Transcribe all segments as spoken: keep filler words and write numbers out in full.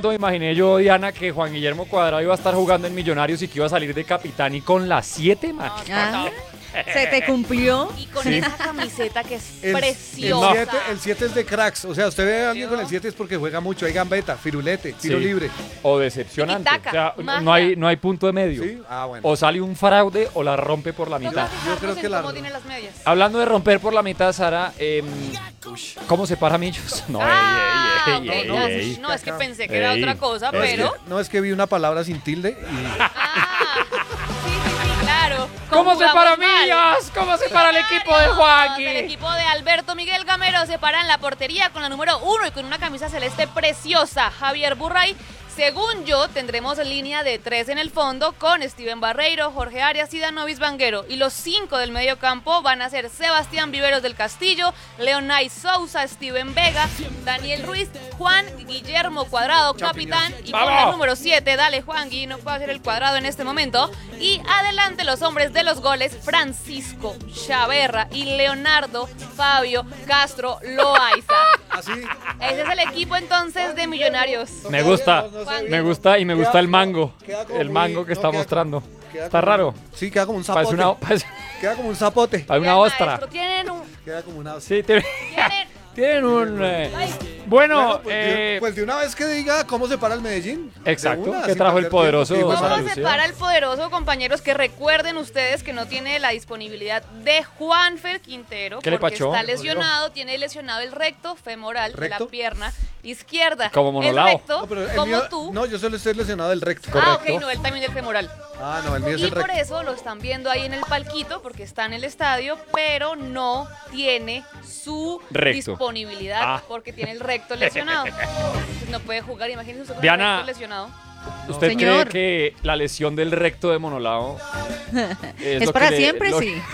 ¿Cuándo imaginé yo, Diana, que Juan Guillermo Cuadrado iba a estar jugando en Millonarios y que iba a salir de capitán y con las siete, man? Ah, ¿se te cumplió? Y con Sí. esa camiseta que es El- preciosa. El siete es de cracks. O sea, usted ve a alguien con el siete es porque juega mucho. Hay gambeta, firulete, tiro Sí. libre. O decepcionante. Tiki-taka, O sea, magia. no hay, no hay punto de medio. ¿Sí? Ah, bueno. O sale un fraude o la rompe por la Toca mitad. fijarnos creo en que la- cómo tiene las medias. Hablando de romper por la mitad, Sara, eh, ¿cómo se para Millos? No, Ah, ey, ey, ok, ey, no, ey, ey. no, es que pensé que era Ey, otra cosa, es pero... que- no, es que vi una palabra sin tilde y... Ah, sí, sí, sí, claro. ¿Cómo se Conjugamos para mal. Millos? ¿Cómo se para el equipo de El Juanqui? equipo de Alberto Miguel Gamero se para en la portería con la número uno y con una camisa celeste preciosa. Javier Burray. Según yo, tendremos línea de tres en el fondo con Steven Barreiro, Jorge Arias y Danovis Vanguero. Y los cinco del medio campo van a ser Sebastián Viveros del Castillo, Leonay Sousa, Steven Vega, Daniel Ruiz, Juan Guillermo Cuadrado, capitán. Y con ¡Vamos! el número siete, dale Juangui, no puedo hacer el cuadrado en este momento. Y adelante los hombres de los goles, Francisco Chaverra y Leonardo Fabio Castro Loaiza. Así. Ese es el equipo entonces de Millonarios. Me gusta, No, no sé. me gusta y me gusta el mango. Queda como El muy- mango que no, está queda- mostrando. queda Está como- raro. Sí, queda como un Parece zapote. una, parece, Queda como un zapote. parece una Vean, ostra. maestro, tienen un... Queda como una... Sí, tiene- Tienen... tienen un... eh, Ay, Bueno, Bueno, pues, de, eh, pues de una vez que diga cómo se para el Medellín. Exacto, De una, ¿qué sin trajo el perder poderoso tiempo. Sara ¿Cómo Lucía? se para el poderoso, compañeros? Que recuerden ustedes que no tiene la disponibilidad de Juanfer Quintero ¿Qué le porque pachó? está lesionado, tiene lesionado el recto femoral de ¿Recto? la pierna izquierda. Como Monolao. El recto, No, pero el como mío- tú. No, yo solo estoy lesionado del recto. Ah, correcto. ok, no, él también del femoral. Ah, no, el mío es Y el por recto. eso lo están viendo ahí en el palquito, porque está en el estadio, pero no tiene su Recto. disponibilidad, Ah. porque tiene el recto lesionado. Entonces no puede jugar, imagínense usted con Diana. el recto lesionado. ¿Usted Señor. cree que la lesión del recto de Monolao es, Es lo para que le- siempre, lo- sí.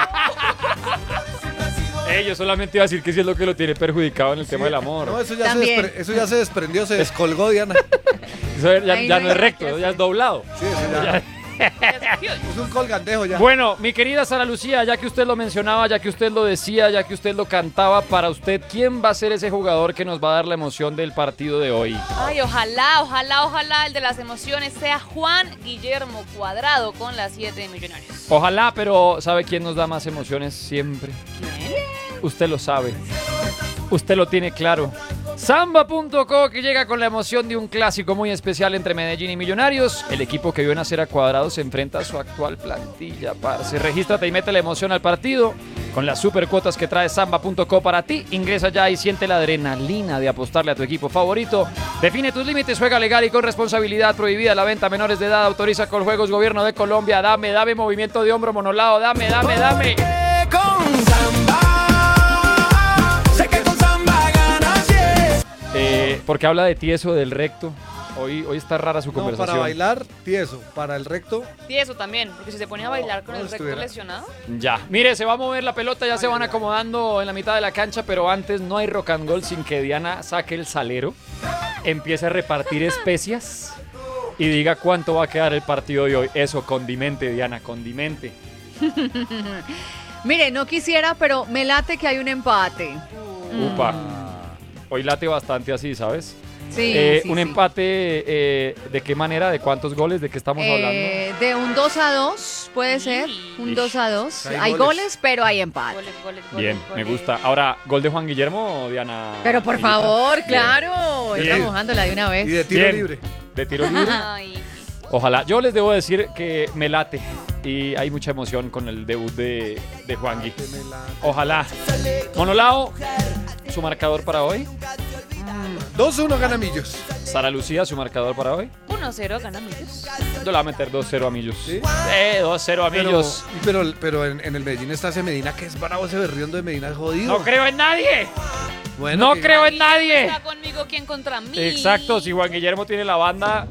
Eh, yo solamente iba a decir que sí es lo que lo tiene perjudicado en el tema del amor. No, eso ya, se También. despre- eso ya se desprendió, se descolgó, Diana. Eso ya, Ahí ya no no hay es recto, nada que ya es doblado. Sí, eso ya. Es un colgandejo ya. Bueno, mi querida Sara Lucía, ya que usted lo mencionaba, ya que usted lo decía, ya que usted lo cantaba, para usted, ¿quién va a ser ese jugador que nos va a dar la emoción del partido de hoy? Ay, ojalá, ojalá, ojalá el de las emociones sea Juan Guillermo Cuadrado con las siete de Millonarios. Ojalá, pero ¿sabe quién nos da más emociones siempre? ¿Quién? Usted lo sabe. Usted lo tiene claro. Samba punto co, que llega con la emoción de un clásico muy especial entre Medellín y Millonarios. El equipo que vio nacer a Cuadrado se enfrenta a su actual plantilla, parce. Regístrate y mete la emoción al partido con las super cuotas que trae Samba punto co para ti. Ingresa ya y siente la adrenalina de apostarle a tu equipo favorito. Define tus límites, juega legal y con responsabilidad. Prohibida la venta a menores de edad. Autoriza con Juegos Gobierno de Colombia. Dame, dame movimiento de hombro monolado. Dame, dame, dame. Con Samba, sé que con Samba ganas, yes. Eh, porque habla de tieso del recto. Hoy, hoy está rara su No, conversación. para bailar, tieso. Para el recto, Y eso también, porque si se pone a bailar con no el recto estuviera. lesionado. Ya. Mire, se va a mover la pelota, ya se van acomodando en la mitad de la cancha, pero antes no hay rock and roll sin que Diana saque el salero, empiece a repartir especias y diga cuánto va a quedar el partido de hoy. Eso, condimente, Diana, condimente. Mire, no quisiera, pero me late que hay un empate. Upa. Hoy late bastante así, ¿sabes? Sí, Eh, sí, un sí. empate, eh, ¿de qué manera? ¿De cuántos goles? ¿De qué estamos hablando? Eh, de un dos a dos, puede ser. Un Ish. dos a dos. Hay Hay goles. goles, pero hay empate. Goles, goles, goles, Bien, me goles. gusta. Ahora, ¿gol de Juan Guillermo o Diana? Pero por Milita? favor, Bien. claro. Bien. Estamos mojándola de una y vez. de tiro Bien. libre. De tiro libre. Ay, Ojalá. Yo les debo decir que me late y hay mucha emoción con el debut de, de Juangui. Ojalá. Monolao, su marcador para hoy. dos uno gana Millos. Sara Lucía, su marcador para hoy. uno cero gana Millos. Yo le voy a meter dos cero a Millos. ¿Sí? Eh, dos cero a Pero, Millos. pero, pero en, en el Medellín está ese Medina que es bravo, ese berriondo de Medina es jodido. No creo en nadie. Bueno, No que- creo en nadie. Está conmigo, ¿quién contra mí? Exacto, si Juan Guillermo tiene la banda,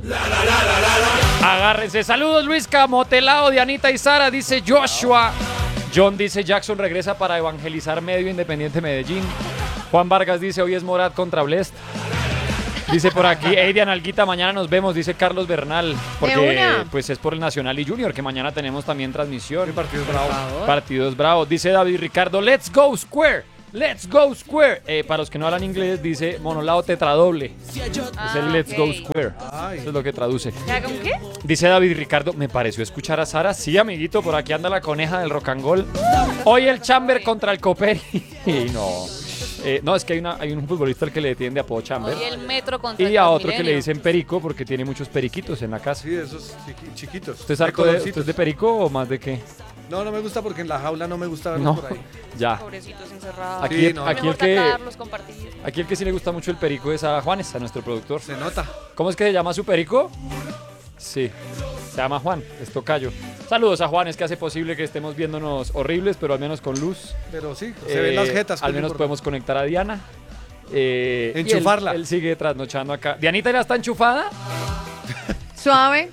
agárrense. Saludos, Luis Camotelao, Dianita y Sara, dice Joshua. John dice Jackson regresa para evangelizar medio Independiente Medellín. Juan Vargas dice hoy es Morat contra Blest. Dice por aquí, hey Diana Alguita, mañana nos vemos, dice Carlos Bernal. Porque una. pues es por el Nacional y Junior, que mañana tenemos también transmisión. Qué partido bravo. Partidos bravos. Dice David Ricardo, let's go Square. Let's Go Square. Eh, para los que no hablan inglés, dice monolao tetradoble. Ah, Es el Let's ok. Go Square. Ay. Eso es lo que traduce. ¿Ya con qué? Dice David Ricardo, me pareció escuchar a Sara. Sí, amiguito, por aquí anda la coneja del rock and roll. Hoy el Chamber contra el Coperi. Y no. Eh, no, es que hay, una, hay un futbolista al que le detienen de apodo Chamber. Hoy el metro contra Y el a otro que le Transmilenio. dicen Perico porque tiene muchos periquitos en la casa. Sí, esos chiqui- chiquitos. ¿Usted es, De arco de, colorcitos. ¿Usted es de Perico o más de qué? No, no me gusta porque en la jaula no me gusta verlos No, por ahí. ya. Pobrecitos encerrados. Aquí, Sí, no, aquí, Mejor el que, sacarlos, compartir. aquí el que sí le gusta mucho el Perico es a Juanes, a nuestro productor. Se nota. ¿Cómo es que se llama su Perico? Sí, se llama Juan, es tocayo. Saludos a Juanes que hace posible que estemos viéndonos horribles, pero al menos con luz. Pero sí, se ven Eh, las jetas. que Al es lo menos importante. podemos conectar a Diana. Eh, y él- Enchufarla. Él, sigue trasnochando acá. ¿Dianita ya está enchufada? Suave.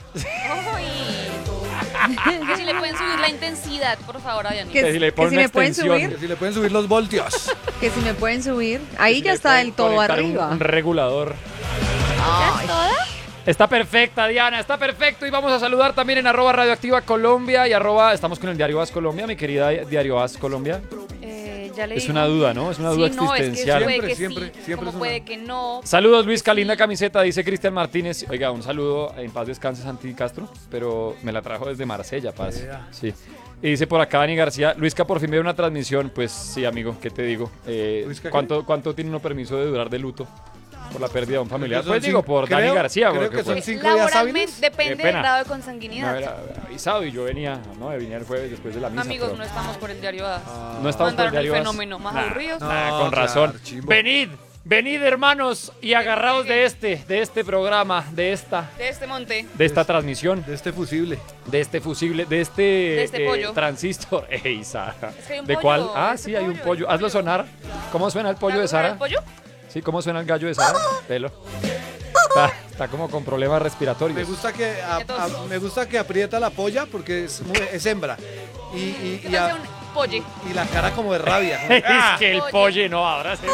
Ay. Que si le pueden subir la intensidad, por favor, a Dianita. Que, Que si le que ponen si una me pueden extensión. subir. Que si le pueden subir los voltios. Que si me pueden subir. Ahí Si ya le está pueden del todo conectar un- arriba. Un, regulador. Ay, Está perfecta, Diana, está perfecto. Y vamos a saludar también en arroba Radioactiva Colombia y arroba, estamos con el Diario As Colombia, mi querida Diario As Colombia. Eh, ya le Es digo. una duda, ¿no? Es una duda Sí, no, es que existencial. puede que Siempre, sí, siempre como es una- puede que no. Saludos, Luis, qué linda camiseta, dice Cristian Martínez. Oiga, un saludo, en paz descanse Santi Castro, pero me la trajo desde Marsella, paz. Vea. Sí. Y dice por acá Dani García, Luisca, por fin veo una transmisión. Pues sí, amigo, ¿qué te digo? Eh, ¿Luisca qué? ¿cuánto, ¿Cuánto tiene uno permiso de durar de luto por la pérdida de un familiar? Creo que son Pues digo, cinco- por Dani creo- García. creo porque, que son pues, cinco días Laboralmente hábiles. depende Qué del pena. grado de me consanguinidad. hubiera avisado y yo venía, no, venía el jueves después de la misa. Amigos, pero no estamos por el diario A. no estamos por el Mandaron el Diario As. fenómeno más Nah, aburrido. nah, No, con claro, razón. chimbo. Venid, venid, hermanos, y agarraos de este, de este programa, de esta, De este monte. de esta transmisión, De este fusible. de este fusible, de este, De este eh, pollo. transistor. Ey, Sara. Es que hay un ¿De pollo, cuál? Ah, este sí, hay un pollo, pollo. este Hazlo pollo. sonar. ¿Cómo suena el pollo de ¿Sabes cuál es Sara? el pollo? Sí, ¿cómo suena el gallo de Sara? Pelo. Está, está como con problemas respiratorios. Me gusta que a- Entonces- a- me gusta que aprieta la polla porque es, muy- es hembra. Y, y, ¿Qué y, tal a- sea un pollo? y la cara como de rabia. Es Ah, que el Oye. pollo no, ahora sí.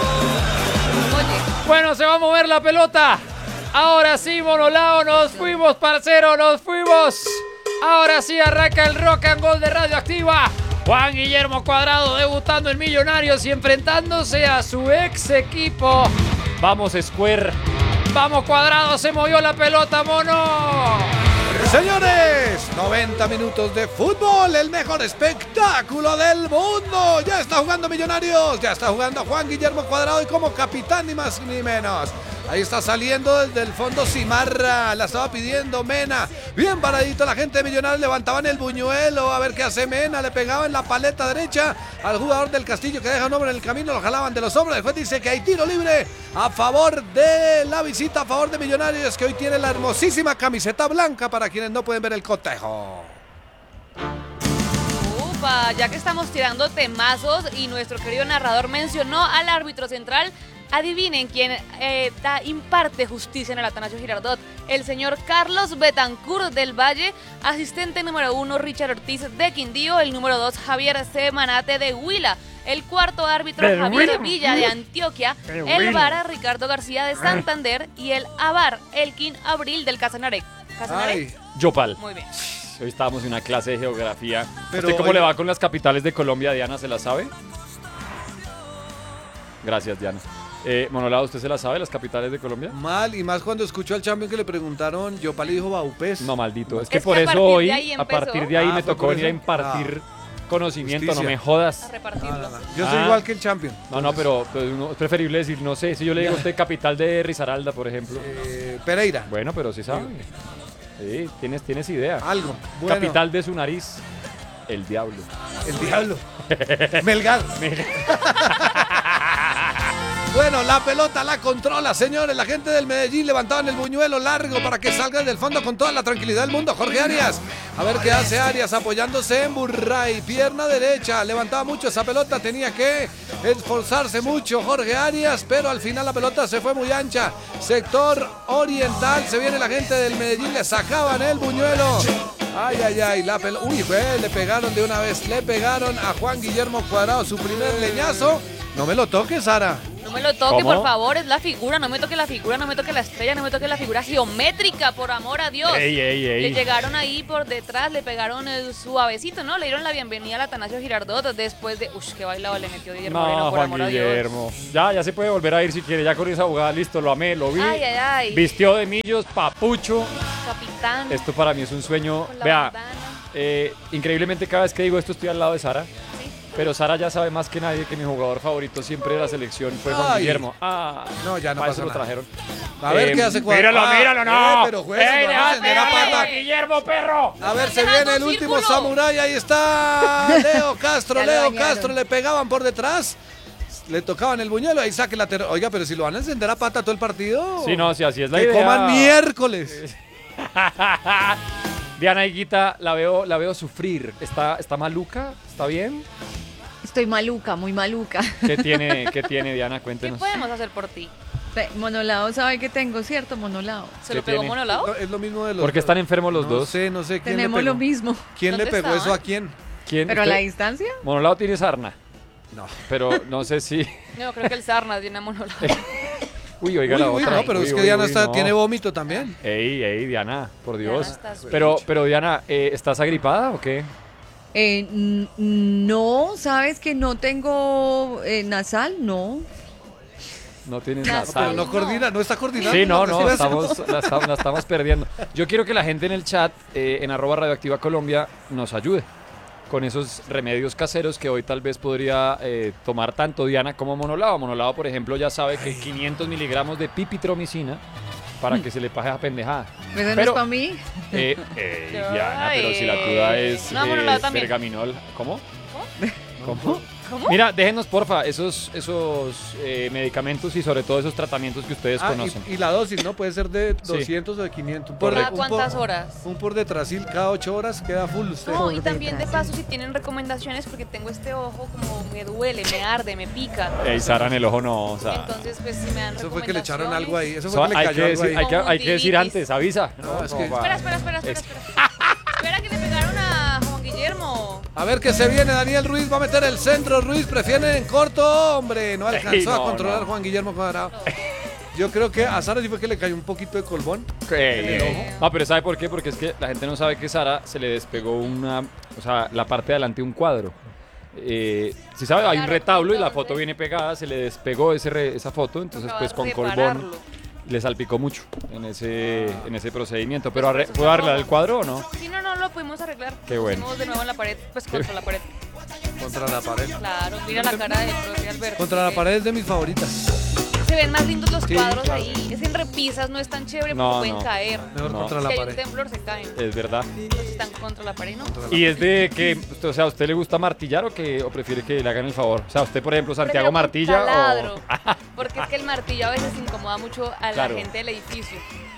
Oye, Bueno, se va a mover la pelota. Ahora sí, Monolao, nos fuimos, parcero, nos fuimos. Ahora sí arranca el rock and roll de Radioactiva. Juan Guillermo Cuadrado debutando en Millonarios y enfrentándose a su ex equipo. Vamos, Square. Vamos, Cuadrado, se movió la pelota, mono. Señores, noventa minutos de fútbol, el mejor espectáculo del mundo. Ya está jugando Millonarios, ya está jugando Juan Guillermo Cuadrado y como capitán ni más ni menos. Ahí está saliendo desde el fondo Cimarra, la estaba pidiendo Mena. Bien paradito la gente de Millonarios, levantaban el buñuelo, a ver qué hace Mena, le pegaba en la paleta derecha al jugador del Castillo que deja un hombre en el camino, lo jalaban de los hombros. Después dice que hay tiro libre a favor de la visita, a favor de Millonarios, que hoy tiene la hermosísima camiseta blanca para quienes no pueden ver el cotejo. upa, ya que estamos tirando temazos y nuestro querido narrador mencionó al árbitro central, adivinen quién eh, da, imparte justicia en el Atanasio Girardot, el señor Carlos Betancourt del Valle, asistente número uno Richard Ortiz de Quindío, el número dos Javier C. Manate de Huila, el cuarto árbitro De Javier Huila. Villa de Antioquia, De el Huila. VAR Ricardo García de Santander y el AVAR Elkin Abril del Casanare. ¿Casanare? Ay, Yopal. Muy bien. Hoy estábamos en una clase de geografía. Pero, ¿Usted cómo oiga- le va con las capitales de Colombia, Diana? ¿Se las sabe? Gracias, Diana. Eh, Monolao, ¿usted se las sabe, las capitales de Colombia? mal, y más cuando escucho al champion que le preguntaron, Yopal le dijo Baupés. No, maldito. Es que Es que por a eso partir de hoy, ahí a empezó. partir de ahí Ah, me fue tocó por venir a eso. impartir conocimiento, no Justicia. me A jodas. repartirlo. No, no, no. Yo soy Ah. igual que el champion. No, no, pero, pero uno- es preferible decir, no sé, si yo le digo a usted capital de Risaralda, por ejemplo. Eh, Pereira. Bueno, pero sí sabe. Sí, tienes, tienes idea. Algo. Bueno, Capital de su nariz, el diablo. el diablo. Melgar. Bueno, la pelota la controla, señores. La gente del Medellín levantaban el buñuelo largo para que salga del fondo con toda la tranquilidad del mundo. Jorge Arias. A ver qué hace Arias apoyándose en Burray. Pierna derecha. Levantaba mucho esa pelota. Tenía que esforzarse mucho Jorge Arias. Pero al final la pelota se fue muy ancha. Sector oriental. Se viene la gente del Medellín. Le sacaban el buñuelo. Ay, ay, ay, la pelota. Uy, güey, le pegaron de una vez. Le pegaron a Juan Guillermo Cuadrado su primer leñazo. No me lo toques, Sara. No No me lo toque, ¿Cómo? por favor, es la figura, no me toque la figura, no me toque la estrella, no me toque la figura geométrica, por amor a Dios. Ey, ey, ey. Le llegaron ahí por detrás, le pegaron el suavecito, ¿no? Le dieron la bienvenida al Atanasio Girardot después de... Uy, qué bailado le metió Guillermo Moreno, No, por Juan amor a Dios. Guillermo. Ya, ya se puede volver a ir si quiere. Ya con esa jugada, listo, lo amé, lo vi. Ay, ay, ay. Vistió de millos, papucho. Capitán. Esto para mí es un sueño. Con la Vea, bandana. eh, increíblemente cada vez que digo esto estoy al lado de Sara. Sí. Pero Sara ya sabe más que nadie que mi jugador favorito siempre de la selección fue Juan Ay. Guillermo. Ah, No, ya no para pasa eso lo nada. trajeron. A ver Eh, qué hace Cuadrado. Míralo, Ah, míralo, no. eh, pero juez, Ey, no deja va a encender a pegarle, pata. Guillermo, perro. A ver, se Están viene el dejando último círculo. samurái. Ahí está Leo Castro. Ya lo Leo dañaron. Castro le pegaban por detrás. Le tocaban el buñuelo. Ahí saque la ter- Oiga, pero si lo van a encender a pata todo el partido. Sí, no, sí, así es la Que idea. coman miércoles. Diana Higuita, la veo, la veo sufrir. ¿Está, está maluca? ¿Está bien? Estoy maluca, muy maluca. ¿Qué tiene, qué tiene Diana? ¿Qué Cuéntenos. podemos hacer por ti? Ve, Monolao sabe que tengo, ¿cierto? Monolao. ¿Se ¿Qué lo pegó tiene? Monolao? No, es lo mismo de los. ¿Por qué están enfermos los no dos? sé, no sé quién Tenemos le pegó. lo mismo. ¿Quién le ¿Dónde pegó estaban? eso a quién? ¿Quién? Pero a la Usted- distancia. Monolao tiene sarna, No. pero no sé si... No, creo que el Sarna tiene Monolao. Uy, oiga Uy, la uy, otra. no, pero Uy, es que uy, Diana uy, está, no. tiene vómito también. Ey, ey, Diana, por Dios. Diana está pero, switch. pero Diana, eh, ¿estás agripada o qué? Eh, n- no, ¿sabes que no tengo eh, nasal? No. No tienes No, nasal. Pero no coordina, no está coordinando. Sí, no, la no, respiración. estamos, la, estamos, la estamos perdiendo. Yo quiero que la gente en el chat, eh, en arroba radioactiva Colombia, nos ayude con esos remedios caseros que hoy tal vez podría eh, tomar tanto Diana como Monolao. Monolao, por ejemplo, ya sabe que quinientos miligramos de pipitromicina para que se le paje esa pendejada. ¿Eso no Pero- es para mí? Eh, eh, Diana, pero si la Ay. tuya es No, eh, Monolao también. bergaminol. ¿Cómo? ¿Cómo? ¿Cómo? Mira, déjenos porfa esos, esos eh, medicamentos y sobre todo esos tratamientos que ustedes Ah, conocen. y, y la dosis, ¿no? Puede ser de Sí. doscientos o de quinientos. Un por, ¿Cada un cuántas por- horas? Un por detrasil cada ocho horas queda full usted. No, y Por también de detrás, paso si tienen recomendaciones porque tengo este ojo como me duele, me arde, me pica. Ey, Sara, en el ojo no, o sea... Entonces pues si me dan Eso fue que le echaron algo ahí. Eso Eso fue que le hay, cayó que algo decir, ahí. hay, que, hay que decir Conjuntivitis. antes, avisa. No, es como que- va. Espera, espera, espera, espera, Es- espera. Espera que le pegaron a Juan Guillermo. A ver qué se viene. Daniel Ruiz va a meter el centro. Ruiz prefiere en corto. Hombre, no alcanzó Ey, no, a controlar no. Juan Guillermo Cuadrado. Yo creo que a Sara sí fue que le cayó un poquito de colbón. Ey, el ey. ojo. No, pero ¿sabe por qué? Porque es que la gente no sabe que Sara se le despegó una, o sea, la parte de adelante de un cuadro. Eh, si sabe, hay un Claro, retablo y la entonces- foto viene pegada, se le despegó ese re- esa foto, entonces Tocaba pues con colbón repararlo. le salpicó mucho en ese, en ese procedimiento. Pues Pero por arre- eso ¿puedo está arreglar rojo. el cuadro o no? Sí, no, no, lo pudimos arreglar. Qué bueno. Pusimos de nuevo en la pared, pues contra la pared. Contra la pared. Claro, mira la cara del profe Alberto. Contra la que pared es de mis favoritas. Se ven más lindos los Sí, cuadros claro. ahí. Es en repisas, no es tan chévere No, porque pueden no. caer. Mejor No. contra Si la hay un pared. temblor se caen. Es verdad. Entonces están contra la pared, ¿no? ¿Y es de que, usted- o sea, a usted le gusta martillar o que o prefiere que le hagan el favor? O sea, usted, por ejemplo, Santiago Prefiero con martilla taladro, o... porque es que el martillo a veces incomoda mucho a Claro. la gente del edificio.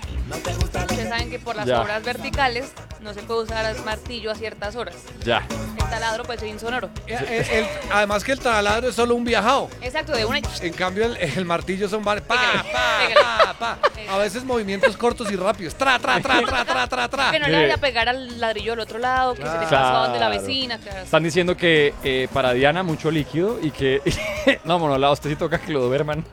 Ustedes saben que por las Ya. obras verticales no se puede usar el martillo a ciertas horas. Ya. El taladro puede ser insonoro. Eh, eh, el- además que el taladro es solo un viajado. Exacto, de una. En cambio, el, el martillo son varios. Pa, Pégale, pa, pégale. pa, pa. A veces movimientos cortos y rápidos. Tra, tra, tra, tra, tra, tra, tra. Que no le Mire. vaya a pegar al ladrillo del otro lado, que se le Claro. pasó a donde la Claro. vecina. Claro. Están diciendo que eh, para Diana mucho líquido y que... no, Monolao, usted sí toca que lo duerman.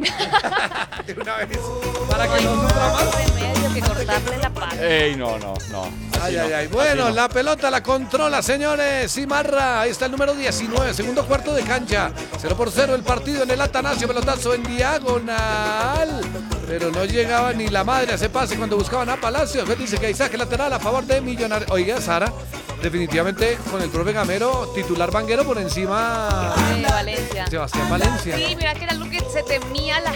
De una vez. Para No que hay no sufra más más. remedio que cortarle la pata. Ey, no, no, no. Ay, así ay, no, ay. así Bueno, no. la pelota la controla, señores. Simarra. Ahí está el número diecinueve. Segundo cuarto de cancha. cero por cero el partido en el Atanasio. Pelotazo en diagonal. Pero no llegaba ni la madre a ese pase cuando buscaban a Palacio. Juez dice que hay saque lateral a favor de Millonarios. Oiga, Sara, definitivamente con el profe Gamero, titular Vanguero por encima De Valencia. Sebastián Valencia. Sí, mira que era algo que se temía la